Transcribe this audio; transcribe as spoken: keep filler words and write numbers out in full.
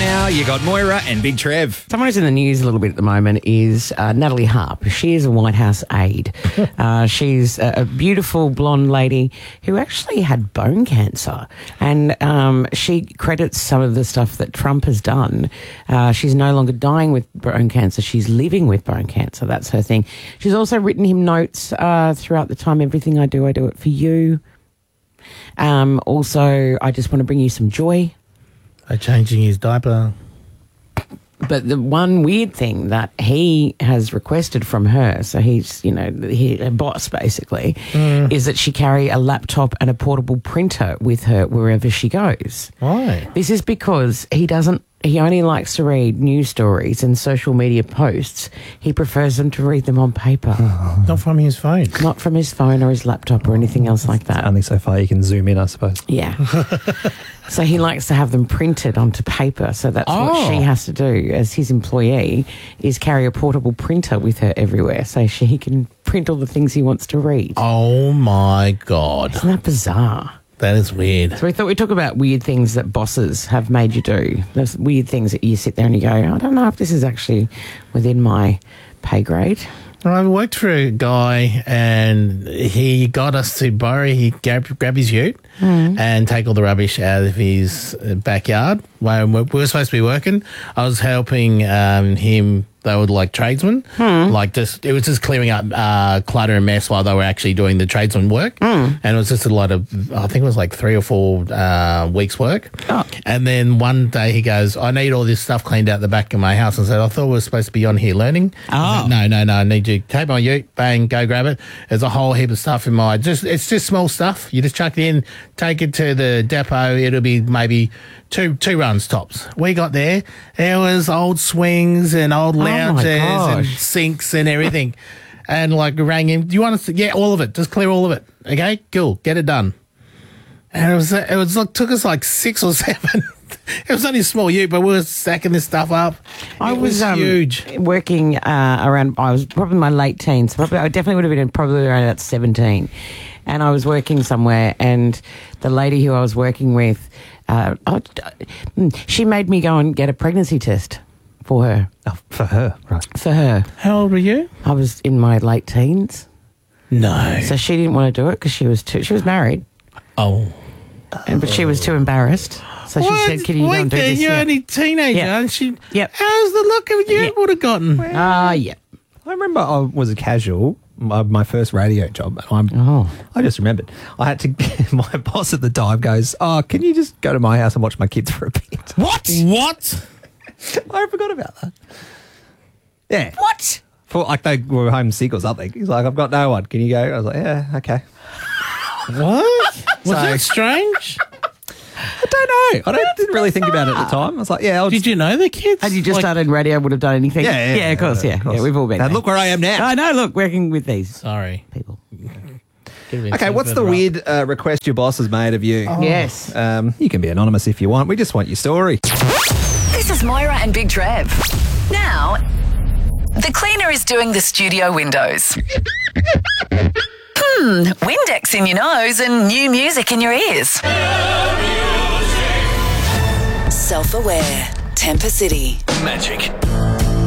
Now you got Moira and Big Trev. Someone who's in the news a little bit at the moment is uh, Natalie Harp. She is a White House aide. uh, she's a, a beautiful blonde lady who actually had bone cancer. And um, she credits some of the stuff that Trump has done. Uh, she's no longer dying with bone cancer. She's living with bone cancer. That's her thing. She's also written him notes uh, throughout the time. Everything I do, I do it for you. Um, also, I just want to bring you some joy. Uh, changing his diaper. But the one weird thing that he has requested from her, so he's, you know, he, a boss basically, mm. is that she carry a laptop and a portable printer with her wherever she goes. Why? This is because he doesn't, he only likes to read news stories and social media posts. He prefers them to read them on paper. Not from his phone. Not from his phone or his laptop or anything else like that. Only so far you can zoom in, I suppose. Yeah. So he likes to have them printed onto paper. So that's oh. what she has to do as his employee, is carry a portable printer with her everywhere so she he can print all the things he wants to read. Oh, my God. Isn't that bizarre? That is weird. So we thought we'd talk about weird things that bosses have made you do. Those weird things that you sit there and you go, I don't know if this is actually within my pay grade. Well, I worked for a guy and he got us to borrow, he grab, grab his ute mm. and take all the rubbish out of his backyard. When we were supposed to be working, I was helping um, him. They were like tradesmen, mm. like just, it was just clearing up uh, clutter and mess while they were actually doing the tradesman work. Mm. And it was just a lot of, I think it was like three or four uh, weeks work. Oh. And then one day he goes, I need all this stuff cleaned out the back of my house. I said, I thought we were supposed to be on here learning. Oh. Said, no, no, no, I need you to take my ute, bang, go grab it. There's a whole heap of stuff in my, just it's just small stuff. You just chuck it in, take it to the depot. It'll be maybe two two runs tops. We got there, there was old swings and old lounges oh and sinks and everything. And like rang him, do you want us to, yeah, all of it, just clear all of it. Okay, cool, get it done. And it was, it was like, took us like six or seven. It was only a small ute, but we were stacking this stuff up. I it was, was um, huge. Working uh, around, I was probably in my late teens. Probably, I definitely would have been probably around about seventeen. And I was working somewhere, and the lady who I was working with, uh, oh, she made me go and get a pregnancy test for her. Oh, for her, right. For her. How old were you? I was in my late teens. No. So she didn't want to do it because she was too, she was married. Oh. And, but she was too embarrassed. So she what? said, can you go and do there, this? You're yeah. only a teenager, Yeah. and she, Yep. how's the look of you Yep. would have gotten? Ah, uh, yeah. I remember I was a casual, my, my first radio job. And I'm, Oh. I just remembered. I had to, my boss at the time goes, oh, can you just go to my house and watch my kids for a bit? What? What? I forgot about that. Yeah. What? For, like they were homesick or something. He's like, I've got no one. Can you go? I was like, yeah, okay. What? Was So- that strange? I don't know. I don't, didn't really think about it at the time. I was like, yeah, I'll Did just... you know the kids? Had you just Like, started radio, would have done anything? Yeah, yeah, yeah, of course, yeah. of course. Yeah, we've all been And there. look where I am now. I know, look, working with these Sorry. people. Okay, what's the weird uh, request your boss has made of you? Oh. Yes. Um, you can be anonymous if you want. We just want your story. This is Moira and Big Trev. Now, the cleaner is doing the studio windows. Hmm, Windex in your nose and new music in your ears. Self-aware, Temper City. Magic